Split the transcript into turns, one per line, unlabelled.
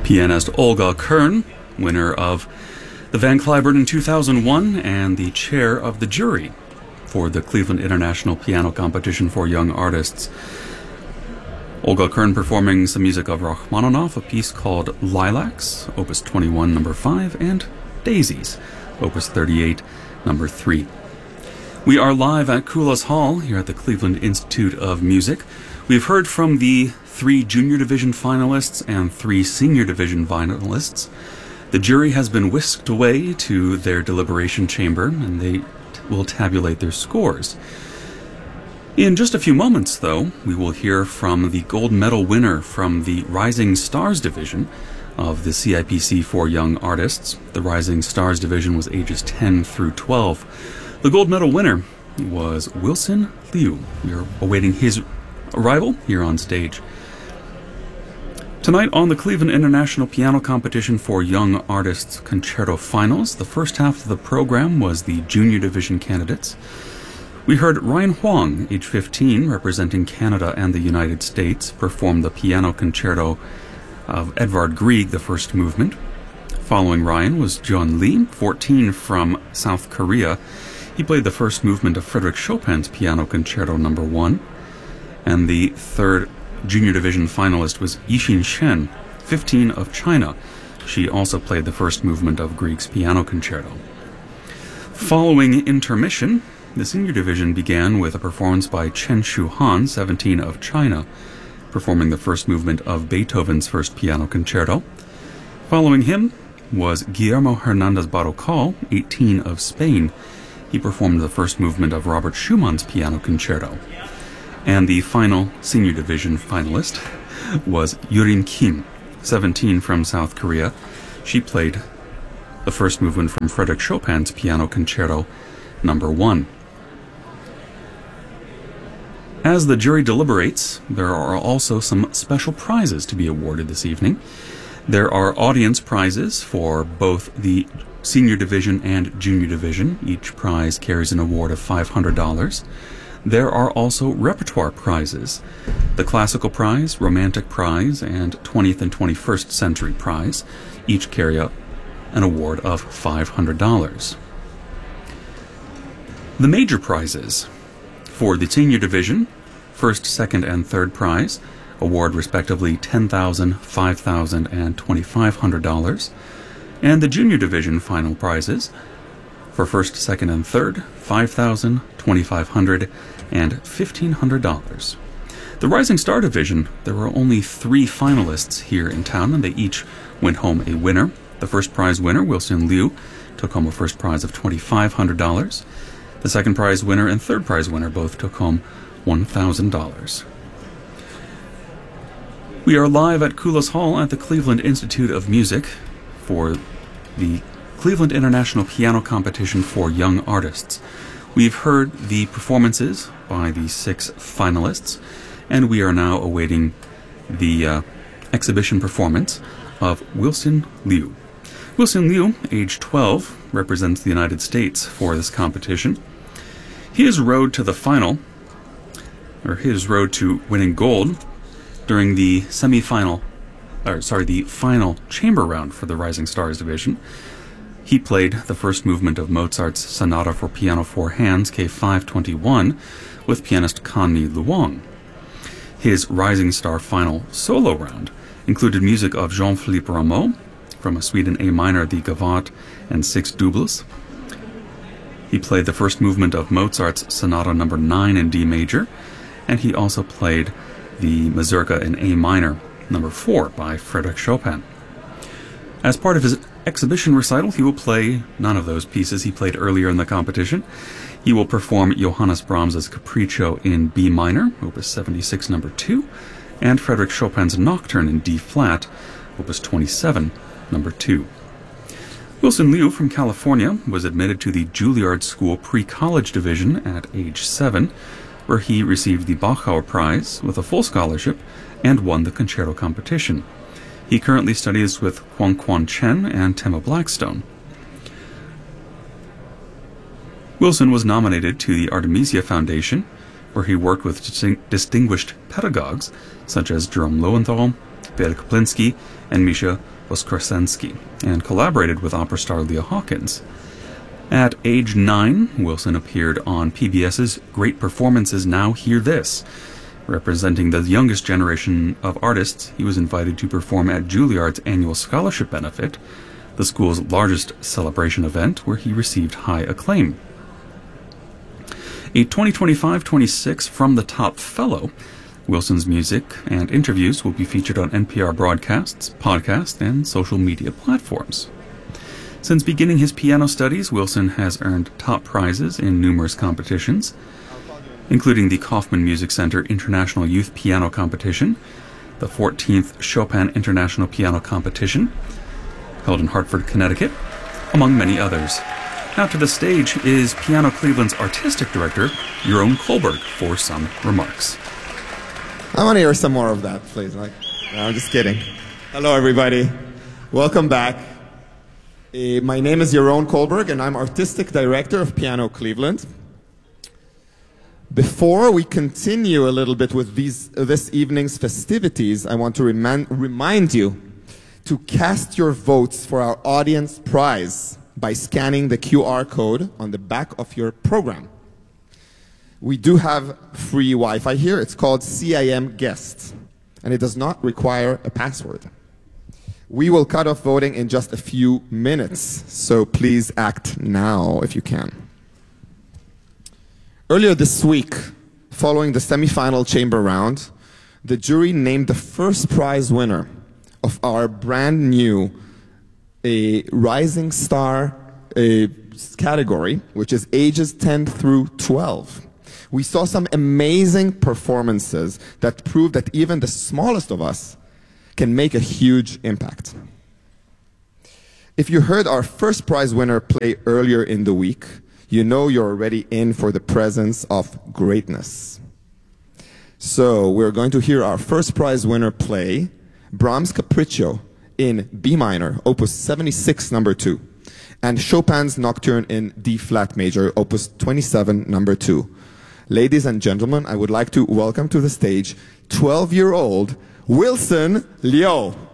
Pianist Olga Kern, winner of the Van Cliburn in 2001 and the chair of the jury for the Cleveland International Piano Competition for Young Artists. Olga Kern performing some music of Rachmaninoff, a piece called Lilacs, Opus 21, number 5, and Daisies, Opus 38, number 3. We are live at Kulas Hall here at the Cleveland Institute of Music. We've heard from the 3 Junior Division finalists and 3 Senior Division finalists. The jury has been whisked away to their deliberation chamber, and they will tabulate their scores. In just a few moments, though, we will hear from the gold medal winner from the Rising Stars Division of the CIPC for Young Artists. The Rising Stars Division was ages 10 through 12. The gold medal winner was Wilson Liu. We are awaiting his arrival here on stage. Tonight on the Cleveland International Piano Competition for Young Artists Concerto Finals, the first half of the program was the Junior Division candidates. We heard Ryan Huang, age 15, representing Canada and the United States, perform the piano concerto of Edvard Grieg, the first movement. Following Ryan was John Lee, 14, from South Korea. He played the first movement of Frédéric Chopin's Piano Concerto No. 1. And the third Junior Division finalist was Yixin Shen, 15, of China. She also played the first movement of Grieg's Piano Concerto. Following intermission, the Senior Division began with a performance by Chen Shuhan, 17, of China, performing the first movement of Beethoven's first Piano Concerto. Following him was Guillermo Hernandez Barocal, 18, of Spain. He performed the first movement of Robert Schumann's Piano Concerto. And the final Senior Division finalist was Yurin Kim, 17, from South Korea. She played the first movement from Frédéric Chopin's Piano Concerto No. 1. As the jury deliberates, there are also some special prizes to be awarded this evening. There are audience prizes for both the Senior Division and Junior Division. Each prize carries an award of $500. There are also repertoire prizes. The Classical Prize, Romantic Prize, and 20th and 21st Century Prize each carry up an award of $500. The major prizes for the Senior Division, first, second, and third prize, award respectively $10,000, $5,000, and $2,500. And the Junior Division final prizes for first, second, and third, $5,000, $2,500, and $1,500. The Rising Star Division, there were only 3 finalists here in town, and they each went home a winner. The first prize winner, Wilson Liu, took home a first prize of $2,500. The second prize winner and third prize winner both took home $1,000. We are live at Kulas Hall at the Cleveland Institute of Music for the Cleveland International Piano Competition for Young Artists. We've heard the performances by the 6 finalists, and we are now awaiting the exhibition performance of Wilson Liu. Wilson Liu, age 12, represents the United States for this competition. His road to the final, or his road to winning gold during the the final chamber round for the Rising Stars Division, he played the first movement of Mozart's Sonata for Piano 4 Hands, K521, with pianist Connie Luong. His Rising Star final solo round included music of Jean-Philippe Rameau from a suite in A minor, the Gavotte and 6 doubles. He played the first movement of Mozart's Sonata No. 9 in D major, and he also played the Mazurka in A minor, No. 4 by Frédéric Chopin. As part of his exhibition recital, he will play none of those pieces he played earlier in the competition. He will perform Johannes Brahms's Capriccio in B minor, Opus 76, No. 2, and Frédéric Chopin's Nocturne in D flat, Opus 27, No. 2. Wilson Liu from California was admitted to the Juilliard School Pre-College Division at age 7, where he received the Bachauer Prize with a full scholarship and won the concerto competition. He currently studies with Huang Quan Chen and Tema Blackstone. Wilson was nominated to the Artemisia Foundation, where he worked with distinguished pedagogues such as Jerome Lowenthal, Pierre Kaplinsky, and Misha Voskresensky and collaborated with opera star Leah Hawkins. At age 9, Wilson appeared on PBS's Great Performances Now Hear This. Representing the youngest generation of artists, he was invited to perform at Juilliard's annual scholarship benefit, the school's largest celebration event, where he received high acclaim. A 2025-26 From the Top Fellow, Wilson's music and interviews will be featured on NPR broadcasts, podcasts, and social media platforms. Since beginning his piano studies, Wilson has earned top prizes in numerous competitions, including the Kaufman Music Center International Youth Piano Competition, the 14th Chopin International Piano Competition, held in Hartford, Connecticut, among many others. Now to the stage is Piano Cleveland's artistic director, Jeroen Kohlberg, for some remarks.
I want to hear some more of that, please. No, I'm just kidding. Hello, everybody. Welcome back. My name is Jeroen Kohlberg, and I'm artistic director of Piano Cleveland. Before we continue a little bit with this evening's festivities, I want to remind you to cast your votes for our audience prize by scanning the QR code on the back of your program. We do have free Wi-Fi here. It's called CIM Guest, and it does not require a password. We will cut off voting in just a few minutes, so please act now if you can. Earlier this week, following the semifinal chamber round, the jury named the first prize winner of our brand new Rising Star category, which is ages 10 through 12. We saw some amazing performances that prove that even the smallest of us can make a huge impact. If you heard our first prize winner play earlier in the week, you know you're already in for the presence of greatness. So we're going to hear our first prize winner play Brahms' Capriccio in B minor, Opus 76, number 2, and Chopin's Nocturne in D flat major, Opus 27, number 2. Ladies and gentlemen, I would like to welcome to the stage 12-year-old Wilson Liu.